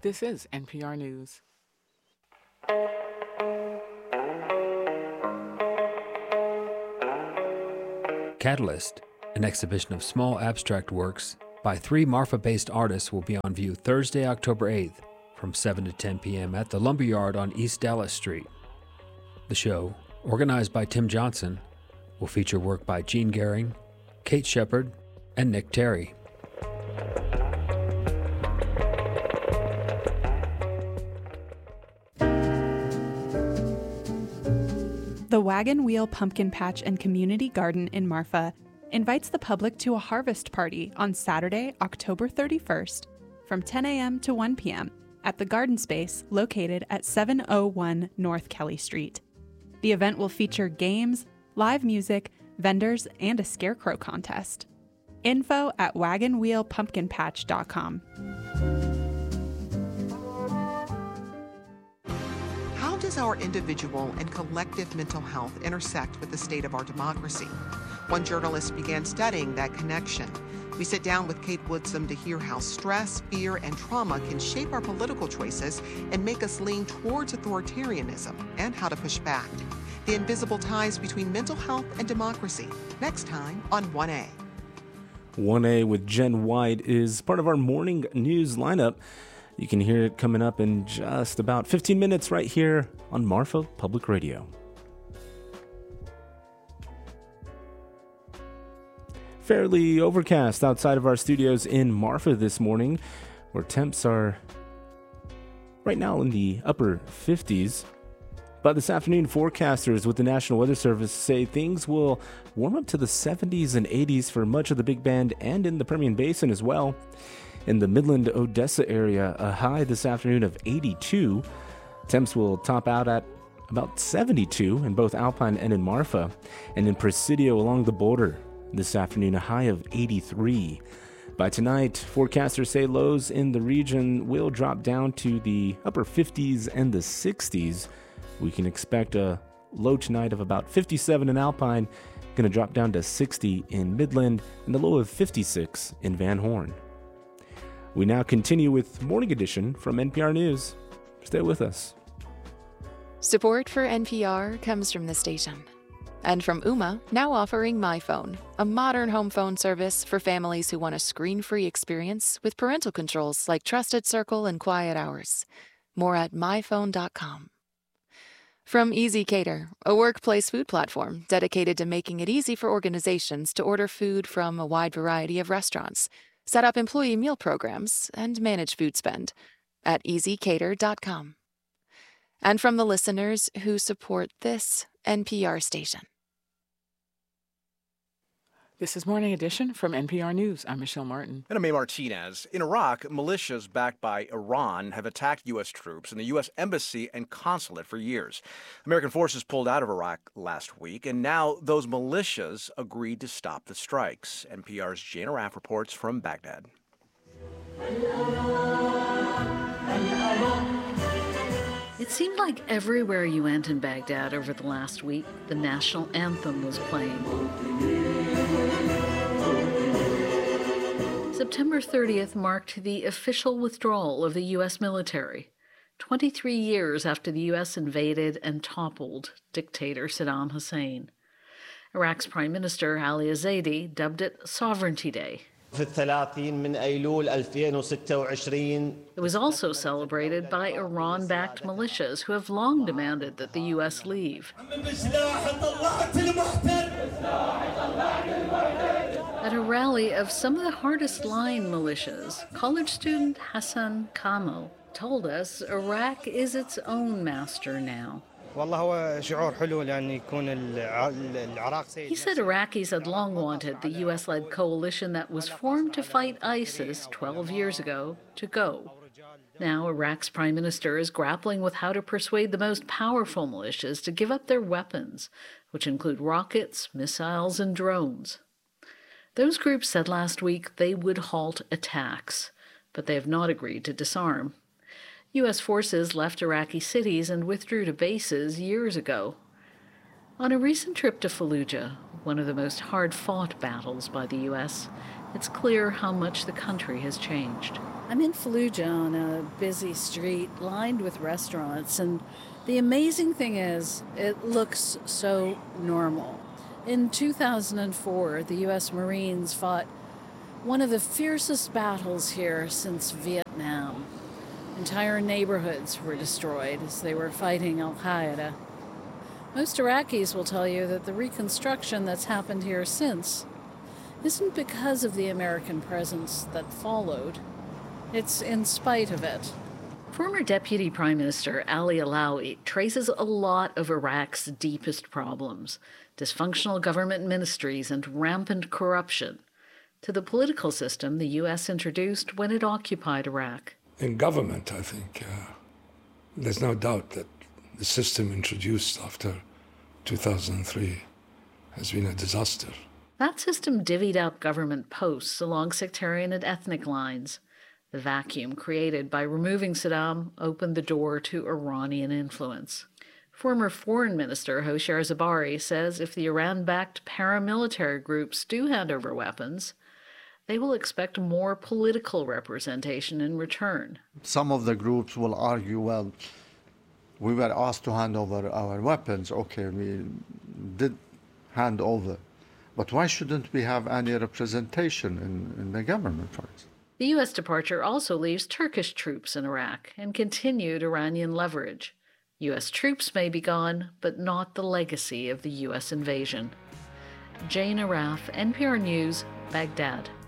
This is NPR News. Catalyst, an exhibition of small abstract works by 3 Marfa-based artists, will be on view Thursday, October 8th from 7 to 10 p.m. at the Lumberyard on East Dallas Street. The show, organized by Tim Johnson, will feature work by Gene Gehring, Kate Shepard, and Nick Terry. The Wagon Wheel Pumpkin Patch and Community Garden in Marfa invites the public to a harvest party on Saturday, October 31st from 10 a.m. to 1 p.m. at the garden space located at 701 North Kelly Street. The event will feature games, live music, vendors, and a scarecrow contest. Info at wagonwheelpumpkinpatch.com. How does our individual and collective mental health intersect with the state of our democracy? One journalist began studying that connection. We sit down with Kate Woodsum to hear how stress, fear, and trauma can shape our political choices and make us lean towards authoritarianism, and how to push back. The invisible ties between mental health and democracy. Next time on 1A. 1A with Jen White is part of our morning news lineup. You can hear it coming up in just about 15 minutes right here on Marfa Public Radio. Fairly overcast outside of our studios in Marfa this morning, where temps are right now in the upper 50s. But this afternoon, forecasters with the National Weather Service say things will warm up to the 70s and 80s for much of the Big Bend and in the Permian Basin as well. In the Midland-Odessa area, a high this afternoon of 82. Temps will top out at about 72 in both Alpine and in Marfa. And in Presidio along the border, this afternoon, a high of 83. By tonight, forecasters say lows in the region will drop down to the upper 50s and the 60s. We can expect a low tonight of about 57 in Alpine, going to drop down to 60 in Midland, and a low of 56 in Van Horn. We now continue with Morning Edition from NPR News. Stay with us. Support for NPR comes from the station. And from Ooma, now offering MyPhone, a modern home phone service for families who want a screen-free experience with parental controls like Trusted Circle and Quiet Hours. More at myphone.com. From Easy Cater, a workplace food platform dedicated to making it easy for organizations to order food from a wide variety of restaurants, set up employee meal programs, and manage food spend at easycater.com. And from the listeners who support this NPR station. This is Morning Edition from NPR News. I'm Michelle Martin. And I'm A. Martinez. In Iraq, militias backed by Iran have attacked U.S. troops and the U.S. Embassy and consulate for years. American forces pulled out of Iraq last week, and now those militias agreed to stop the strikes. NPR's Jane Araf reports from Baghdad. It seemed like everywhere you went in Baghdad over the last week, the national anthem was playing. September 30th marked the official withdrawal of the U.S. military, 23 years after the U.S. invaded and toppled dictator Saddam Hussein. Iraq's Prime Minister Ali Zaidi dubbed it Sovereignty Day. It was also celebrated by Iran-backed militias who have long demanded that the U.S. leave. At a rally of some of the hardest-line militias, college student Hassan Kamal told us Iraq is its own master now. He said Iraqis had long wanted the U.S.-led coalition that was formed to fight ISIS 12 years ago to go. Now Iraq's prime minister is grappling with how to persuade the most powerful militias to give up their weapons, which include rockets, missiles, and drones. Those groups said last week they would halt attacks, but they have not agreed to disarm. U.S. forces left Iraqi cities and withdrew to bases years ago. On a recent trip to Fallujah, one of the most hard-fought battles by the U.S., it's clear how much the country has changed. I'm in Fallujah on a busy street lined with restaurants, and the amazing thing is, it looks so normal. In 2004, the U.S. Marines fought one of the fiercest battles here since Vietnam. Entire neighborhoods were destroyed as they were fighting Al-Qaeda. Most Iraqis will tell you that the reconstruction that's happened here since isn't because of the American presence that followed. It's in spite of it. Former Deputy Prime Minister Ali Alawi traces a lot of Iraq's deepest problems, dysfunctional government ministries and rampant corruption, to the political system the U.S. introduced when it occupied Iraq. In government, I think, there's no doubt that the system introduced after 2003 has been a disaster. That system divvied up government posts along sectarian and ethnic lines. The vacuum created by removing Saddam opened the door to Iranian influence. Former Foreign Minister Hoshyar Zebari says if the Iran-backed paramilitary groups do hand over weapons, they will expect more political representation in return. Some of the groups will argue, well, we were asked to hand over our weapons. Okay, we did hand over. But why shouldn't we have any representation in the government, for instance? The U.S. departure also leaves Turkish troops in Iraq and continued Iranian leverage. U.S. troops may be gone, but not the legacy of the U.S. invasion. Jane Araf, NPR News, Baghdad.